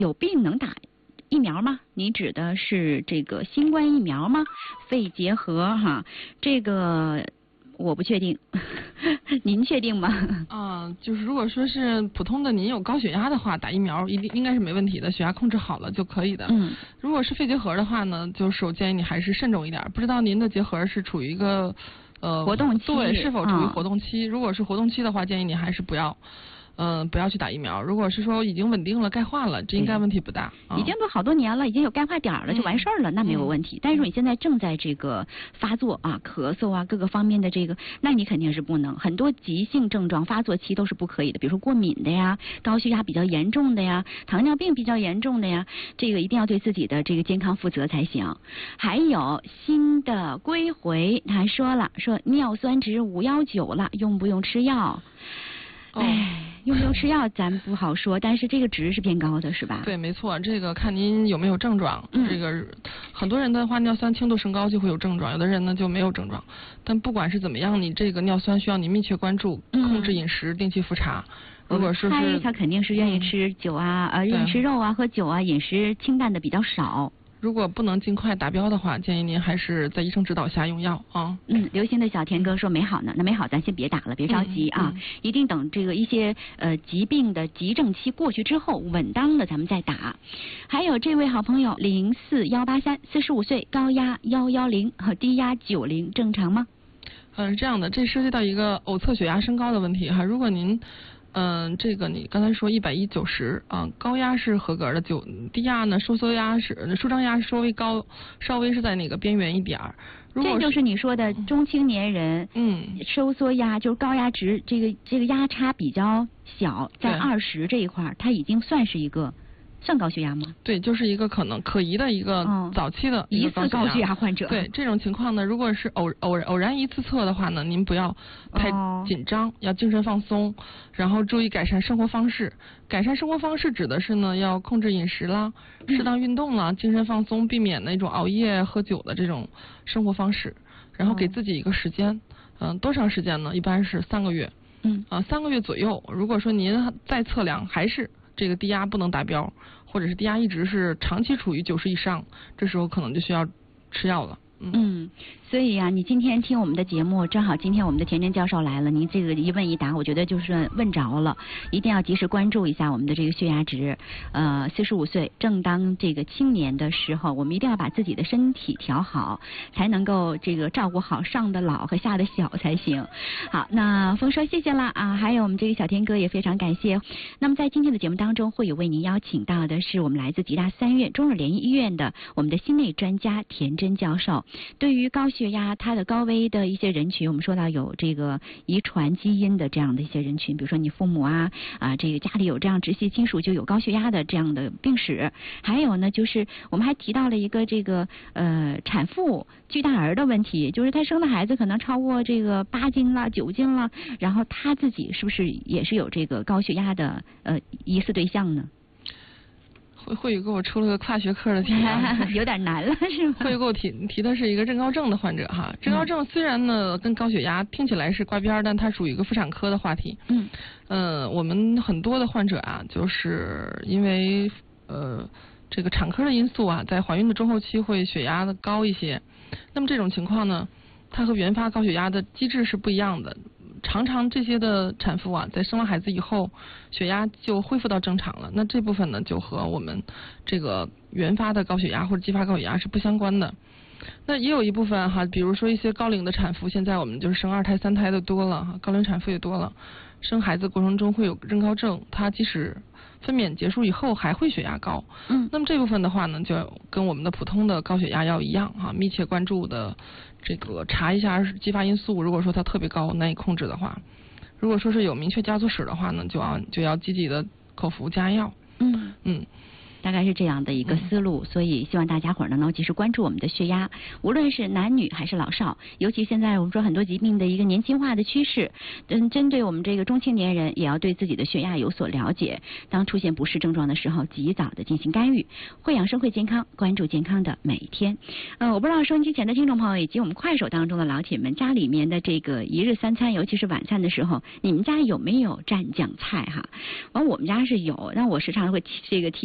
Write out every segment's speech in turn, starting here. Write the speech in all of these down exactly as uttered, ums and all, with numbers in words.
有病能打疫苗吗？你指的是这个新冠疫苗吗？肺结核哈，这个我不确定，您确定吗？ 啊、呃，就是如果说是普通的，您有高血压的话，打疫苗一定应该是没问题的，血压控制好了就可以的。 嗯。 如果是肺结核的话呢，就是我建议你还是慎重一点。不知道您的结核是处于一个呃活动期， 对，是否处于嗯、 活动期？如果是活动期的话，建议你还是不要。嗯、呃，不要去打疫苗。如果是说已经稳定了、钙化了，这应该问题不大。 已经都好多年了，已经有钙化点了，就完事儿了，嗯、那没有问题。嗯、但是你现在正在这个发作啊，咳嗽啊，各个方面的这个，那你肯定是不能。很多急性症状发作期都是不可以的，比如说过敏的呀，高血压比较严重的呀，糖尿病比较严重的呀，这个一定要对自己的这个健康负责才行。还有新的归回，他还说了，说尿酸值五幺九了，用不用吃药？哎，用不用吃药咱不好说，但是这个值是偏高的，是吧？ 对，没错，这个看您有没有症状。 嗯、 这个很多人的话，尿酸轻度升高就会有症状，有的人呢就没有症状。但不管是怎么样，你这个尿酸需要你密切关注，控制饮食，定期复查。如果说是他肯定是愿意吃酒啊，呃，愿意吃肉啊，喝酒啊，饮食清淡的比较少。 如果不能尽快达标的话，建议您还是在医生指导下用药啊。 嗯，刘星的小田哥说没好呢，那没好咱先别打了，别着急啊， 嗯嗯、 一定等这个一些呃疾病的急症期过去之后，稳当了咱们再打。还有这位好朋友零四幺八三，四十五岁，高压幺幺零和低压九零，正常吗？ 嗯，是这样的，这涉及到一个偶测血压升高的问题哈。如果您嗯，这个你刚才说一百一九十啊，高压是合格的，九低压呢，收缩压是舒张压是稍微高，稍微是在那个边缘一点儿。 这就是你说的中青年人， 嗯， 收缩压就是高压值，这个这个压差比较小，在二十这一块，它已经算是一个。算高血压吗？ 对，就是一个可能可疑的一个早期的疑似高血压患者。 对这种情况呢，如果是偶偶偶然一次测的话呢，您不要太紧张，哦、要精神放松，然后注意改善生活方式。改善生活方式指的是呢，要控制饮食啦，适当运动啦，嗯、精神放松，避免那种熬夜、喝酒的这种生活方式。然后给自己一个时间，嗯、呃，多长时间呢？一般是三个月。 嗯啊，三个月左右。如果说您再测量还是这个低压不能达标，或者是低压一直是长期处于九十以上，这时候可能就需要吃药了。嗯。 嗯，所以呀、啊，你今天听我们的节目，正好今天我们的田真教授来了，您这个一问一答，我觉得就是问着了，一定要及时关注一下我们的这个血压值。呃，四十五岁正当这个青年的时候，我们一定要把自己的身体调好，才能够这个照顾好上的老和下的小才行。好，那丰说谢谢了啊，还有我们这个小天哥也非常感谢。那么在今天的节目当中，会有为您邀请到的是我们来自吉大三院中日联医院的我们的心内专家田真教授。对于高血压，它的高危的一些人群，我们说到有这个遗传基因的这样的一些人群，比如说你父母啊啊，这个家里有这样直系亲属就有高血压的这样的病史。还有呢，就是我们还提到了一个这个呃产妇巨大儿的问题，就是她生的孩子可能超过这个八斤了、九斤了，然后她自己是不是也是有这个高血压的呃疑似对象呢？ 会会宇给我出了个跨学科的题、啊， 有点难了是吗？ 会宇给我提提的是一个症高症的患者哈，症高症虽然呢跟高血压听起来是挂边，但它属于一个妇产科的话题。 嗯， 呃，我们很多的患者啊，就是因为呃这个产科的因素啊，在怀孕的中后期会血压的高一些，那么这种情况呢，它和原发高血压的机制是不一样的。常常这些的产妇啊，在生了孩子以后，血压就恢复到正常了。那这部分呢，就和我们这个原发的高血压或者继发高血压是不相关的。那也有一部分哈，比如说一些高龄的产妇，现在我们就是生二胎、三胎的多了哈，高龄产妇也多了，生孩子过程中会有症高症，她即使分娩结束以后还会血压高。 嗯， 那么这部分的话呢，就跟我们的普通的高血压药一样哈，密切关注的。这个查一下激发因素，如果说它特别高难以控制的话，如果说是有明确家族史的话呢，就要就要积极的口服加药。 嗯嗯。 大概是这样的一个思路，所以希望大家伙儿呢能够及时关注我们的血压，无论是男女还是老少，尤其现在我们说很多疾病的一个年轻化的趋势，嗯，针对我们这个中青年人，也要对自己的血压有所了解，当出现不适症状的时候，及早的进行干预。会养生会健康，关注健康的每一天。呃，我不知道收音机前的听众朋友以及我们快手当中的老铁们，家里面的这个一日三餐，尤其是晚餐的时候，你们家有没有蘸酱菜哈？完，我们家是有，但我时常会提这个提醒我们家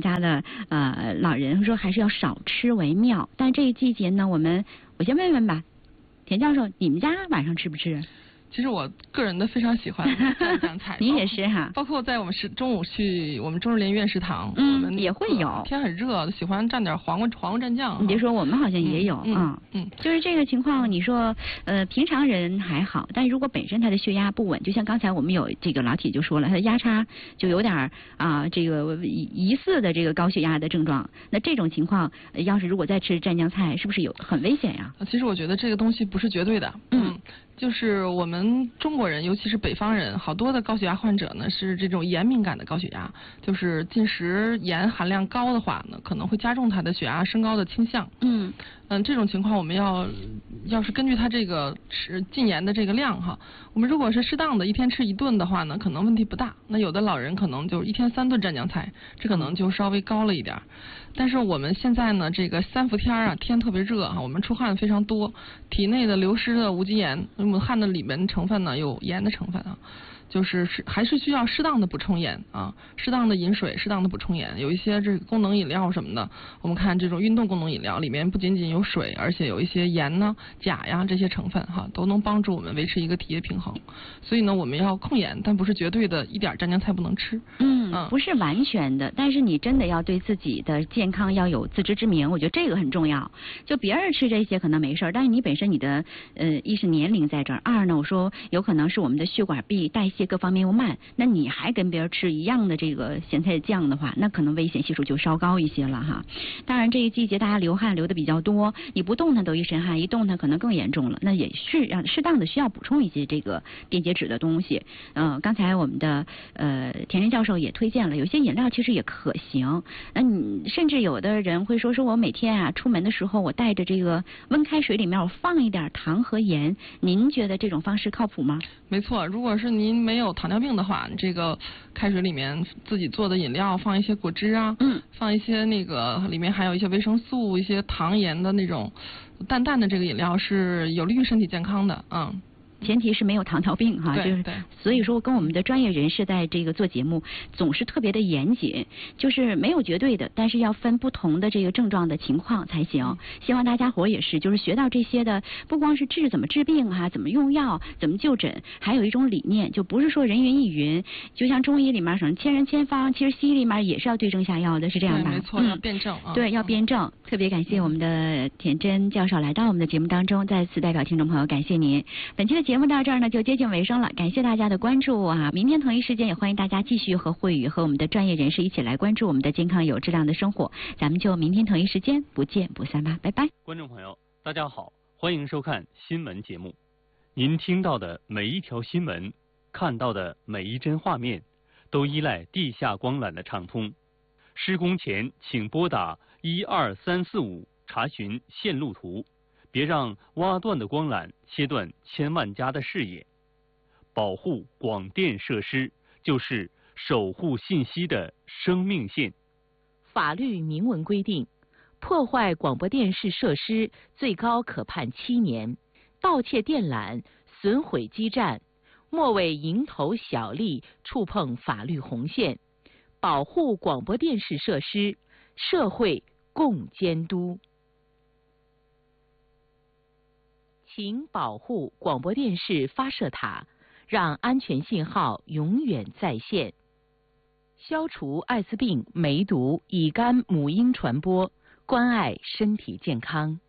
家的呃老人说还是要少吃为妙。但这一季节呢，我们我先问问吧，田教授，你们家晚上吃不吃？ 其实我个人的非常喜欢蘸酱菜， 你也是哈， 包括在我们食中午去我们中日联院食堂， 嗯， 我们也会有， 天很热，喜欢蘸点黄瓜黄瓜蘸酱。 你别说，我们好像也有， 嗯嗯，嗯就是这个情况，你说呃平常人还好，但如果本身他的血压不稳，就像刚才我们有这个老铁就说了，他的压差就有点啊这个疑似的这个高血压的症状，那这种情况要是如果再吃蘸酱菜，是不是有很危险呀？ 其实我觉得这个东西不是绝对的，嗯。嗯就是我们中国人，尤其是北方人，好多的高血压患者呢是这种盐敏感的高血压，就是进食盐含量高的话呢，可能会加重他的血压升高的倾向。嗯嗯，这种情况我们要要是根据他这个吃进盐的这个量哈，我们如果是适当的一天吃一顿的话呢，可能问题不大。那有的老人可能就一天三顿蘸酱菜，这可能就稍微高了一点。但是我们现在呢，这个三伏天啊，天特别热啊，我们出汗非常多，体内的流失的无机盐，我们汗的里面成分呢有盐的成分啊，就是是还是需要适当的补充盐啊，适当的饮水，适当的补充盐。有一些这个功能饮料什么的，我们看这种运动功能饮料里面不仅仅有水，而且有一些盐呢、钾呀这些成分哈，都能帮助我们维持一个体液平衡。所以呢，我们要控盐，但不是绝对的一点蘸酱菜不能吃。 嗯，嗯不是完全的，但是你真的要对自己的健康要有自知之明，我觉得这个很重要。就别人吃这些可能没事，但是你本身你的呃一是年龄在这儿，二呢我说有可能是我们的血管壁代谢各方面又慢，那你还跟别人吃一样的这个咸菜酱的话，那可能危险系数就稍高一些了哈。当然这个季节大家流汗流的比较多，你不动弹都一身汗，一动弹可能更严重了，那也是让适当的需要补充一些这个电解质的东西。嗯、呃，刚才我们的呃田真教授也推荐了，有些饮料其实也可行。那你甚至有的人会说，说我每天啊出门的时候，我带着这个温开水里面我放一点糖和盐，您觉得这种方式靠谱吗？ 没错，如果是您没有糖尿病的话，这个开水里面自己做的饮料放一些果汁啊，嗯，放一些那个里面还有一些维生素、一些糖盐的那种淡淡的这个饮料是有利于身体健康的，嗯。 前提是没有糖尿病哈，就是所以说跟我们的专业人士在这个做节目总是特别的严谨，就是没有绝对的，但是要分不同的这个症状的情况才行。希望大家伙也是，就是学到这些的，不光是治怎么治病哈，怎么用药，怎么就诊，还有一种理念，就不是说人云亦云。就像中医里面什么千人千方，其实西医里面也是要对症下药的，是这样吧？ 没错，要辩证啊。 对，要辩证。特别感谢我们的田真教授来到我们的节目当中，再次代表听众朋友感谢您。本期的节目到这儿呢就接近尾声了，感谢大家的关注啊！明天同一时间也欢迎大家继续和慧宇和我们的专业人士一起来关注我们的健康有质量的生活，咱们就明天同一时间不见不散吧，拜拜。 观众朋友大家好，欢迎收看新闻节目。您听到的每一条新闻，看到的每一帧画面，都依赖地下光缆的畅通。施工前请拨打一二三四五查询线路图，别让挖断的光缆切断千万家的视野。保护广电设施就是守护信息的生命线。 法律明文规定，破坏广播电视设施最高可判七年，盗窃电缆、损毁基站，莫为蝇头小利触碰法律红线。保护广播电视设施，社会共监督。请保护广播电视发射塔，让安全信号永远在线。消除艾滋病、梅毒、乙肝母婴传播，关爱身体健康。